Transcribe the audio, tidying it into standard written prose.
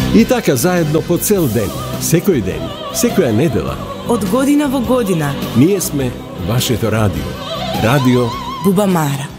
И така заедно по цел ден, секој ден, секоја недела. Од година во година. Ние сме вашето радио. Радио Бубамара.